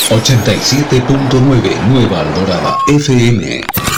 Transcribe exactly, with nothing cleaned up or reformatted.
ochenta y siete punto nueve Nueva Alborada F M.